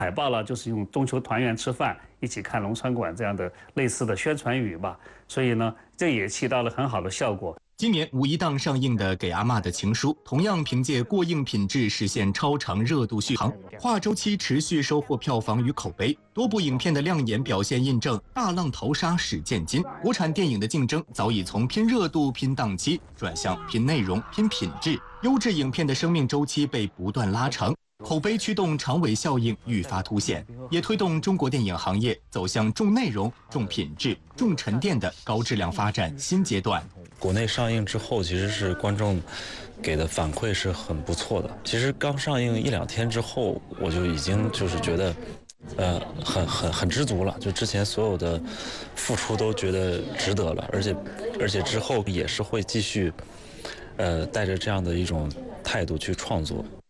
海报了，就是用中秋团圆吃饭，一起看龙船馆这样的类似的宣传语吧。所以呢，这也起到了很好的效果。 今年五一档上映的《给阿嬷的情书》，同样凭借过硬品质实现超长热度续航，跨周期持续收获票房与口碑。多部影片的亮眼表现印证，大浪淘沙始见金。国产电影的竞争早已从拼热度、拼档期，转向拼内容、拼品质。优质影片的生命周期被不断拉长。口碑驱动长尾效应愈发凸显，也推动中国电影行业走向重内容、重品质、重沉淀的高质量发展新阶段。 国内上映之后，其实是观众给的反馈是很不错的。其实刚上映1-2天之后，我就已经就是觉得，很知足了。就之前所有的付出都觉得值得了，而且之后也是会继续，带着这样的一种态度去创作。